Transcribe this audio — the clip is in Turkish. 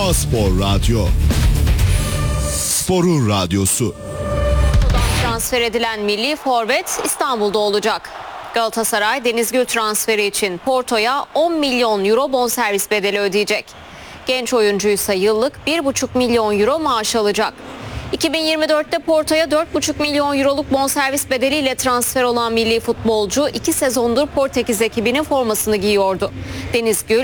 Spor Radyo. Sporun radyosu. Transfer edilen milli forvet İstanbul'da olacak. Galatasaray Denizgül transferi için Porto'ya 10 milyon euro bonservis bedeli ödeyecek. Genç oyuncuysa yıllık 1,5 milyon euro maaş alacak. 2024'te Porto'ya 4,5 milyon euroluk bonservis bedeliyle transfer olan milli futbolcu 2 sezondur Portekiz ekibinin formasını giyiyordu. Denizgül